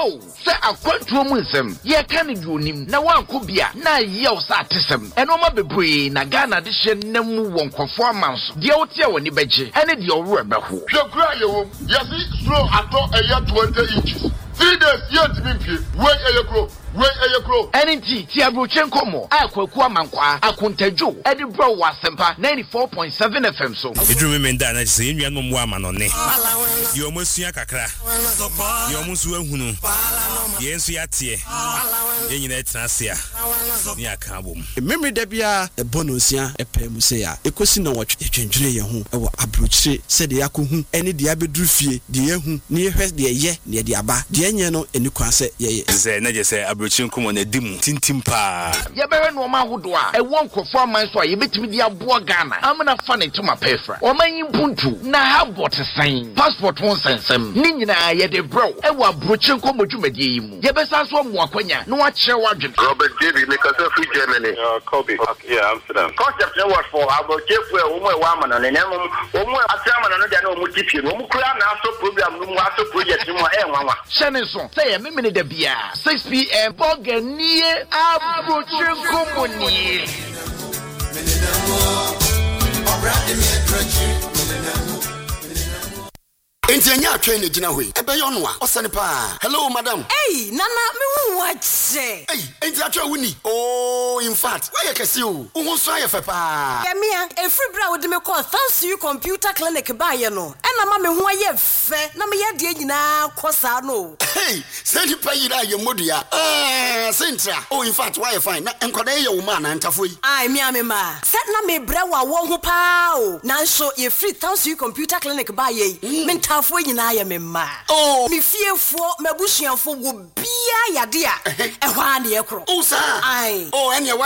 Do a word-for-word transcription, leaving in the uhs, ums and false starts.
ho sɛ akwantuo mu nsɛm yɛ ka ne duonim na wanko bia na yɛw sa atesɛm ɛnoma bebree na Ghana de hyɛ nam mu wɔ nkɔfo amanso deɛ wote wɔ ni bɛgye ɛne deɛ ɔwɔ ɛbɛho hwekura yɛwɔ yɛsi slow atɔ ɛyɛ twenty inches three days yɛntumi mpie wei ɛyɛ kuro wei ɛyɛ kuro ɛne nti ti aburokye nkɔmmɔ a kwaku amankwa akontadwo ɛde brɛ wɔ asɛmpa ninety-four point seven F M so ɛduru me menda na sɛ yɛnua no mu amanɔne deɛ ɔmo asua kakra deɛ ɔmo nso ahunu deɛ nso yɛateɛ yɛn nyinaa ɛtena ase a ne aka abom mmemmere da bia ɛbɔ no nsia ɛpɛ mu sɛ a ɛkɔsi na wɔtwe yɛtwendwene yɛn ho ɛwɔ aburokyire sɛdeɛ yɛakɔhu ɛne deɛ abɛduru fie deɛ yɛhu ne yɛhwɛ deɛ yɛ ne deɛ aba deɛ nyɛ no ɛni kwan sɛ yɛyɛ sɛ na gye sɛ aburokyire nkɔmmɔ na di mu tintim paa yɛbɛhwɛ nneɔma ahodoɔ a ɛwɔ nkɔfo aman so a yɛbɛtumi de aboa Ghana amena fa ne ntoma pɛfra ɔman yi mpuntu na habɔ te sɛn passport ho nsɛnsɛm ne nyinaa yɛde brɛw ɛwɔ aburokyire nkɔmmɔ dwumadie yi mu yɛbɛsa so amu akwanya na wakyerɛ w'adwene Robert David Mikasa free Germany uh Kobe okay, yeah Amsterdam concept no was for aburokyire fu e wo mo e wa amana ne nem wo mo atamana no de na wo mo tipie no wo mo kura na aso program no mu aso project mu e nwanwa hyɛ ne so sɛ yɛ memene da bia six p m bɔganie aburokyire nkɔmmɔ nie Enti anya atwe ne gina hoi ebe yo no a osane pa hello madam hey nana me hu wache hey enti atwe wuni oh in fact why you kese o wo so ayefe pa ya mia efri bra wo de me call thanks you computer clinic ba ye no ena ma me hu ayefe na me ye de nyina kosa no hey say ni pa yira ye modua eh sentra oh in fact why you fine na enkoda ye wo ma na ntafo yi ai mia me ma set na me bra wa wo ho pa o na so ye free thanks you computer clinic ba ye me ntafo nyina ye me ma oh me fiefo mabusuafo wo bia yade a ehwa na ye kro oh sir ai oh enya